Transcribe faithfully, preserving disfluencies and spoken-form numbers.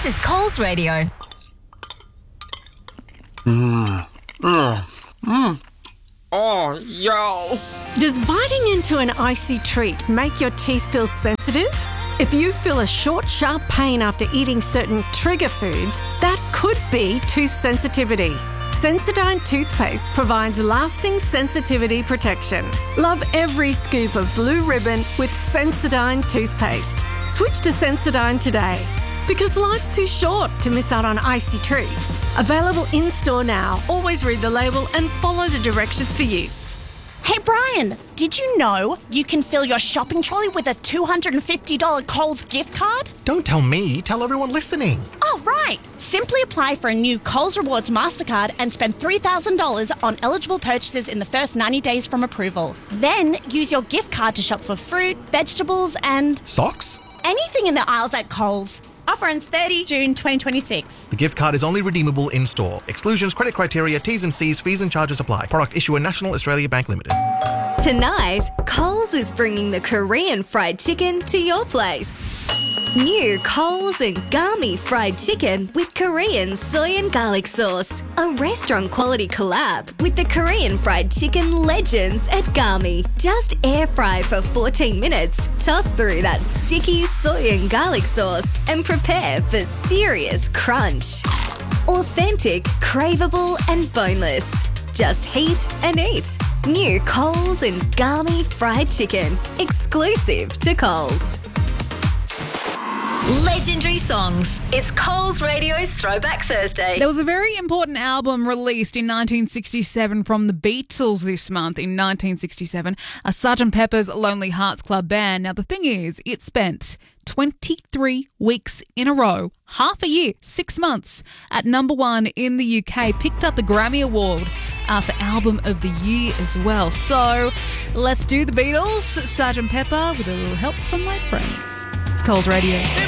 This is Coles Radio. Mmm. Mmm. Mmm. Oh, yo. Does biting into an icy treat make your teeth feel sensitive? If you feel a short, sharp pain after eating certain trigger foods, that could be tooth sensitivity. Sensodyne toothpaste provides lasting sensitivity protection. Love every scoop of blue ribbon with Sensodyne toothpaste. Switch to Sensodyne today. Because life's too short to miss out on icy treats. Available in-store now. Always read the label and follow the directions for use. Hey Brian, did you know you can fill your shopping trolley with a two hundred fifty dollars Coles gift card? Don't tell me, tell everyone listening. Oh, right. Simply apply for a new Coles Rewards MasterCard and spend three thousand dollars on eligible purchases in the first ninety days from approval. Then use your gift card to shop for fruit, vegetables and... Socks? anything in the aisles at Coles. Offer ends thirtieth of June twenty twenty-six. The gift card is only redeemable in-store. Exclusions, credit criteria, T's and C's, fees and charges apply. Product issuer National Australia Bank Limited. Tonight, Coles is bringing the Korean fried chicken to your place. New Coles and Gami fried chicken with Korean soy and garlic sauce. A restaurant quality collab with the Korean fried chicken legends at Gami. Just air fry for fourteen minutes, toss through that sticky soy and garlic sauce and prepare for serious crunch. Authentic, craveable and boneless. Just heat and eat. New Coles and Gami fried chicken. Exclusive to Coles. Legendary songs. It's Coles Radio's Throwback Thursday. There was a very important album released in nineteen sixty-seven from the Beatles this month. In nineteen sixty-seven, a Sergeant Pepper's Lonely Hearts Club Band. Now, the thing is, it spent twenty-three weeks in a row, half a year, six months, at number one in the U K. Picked up the Grammy Award uh, for Album of the Year as well. So, let's do the Beatles, Sergeant Pepper, with a little help from my friends. It's Coles Radio.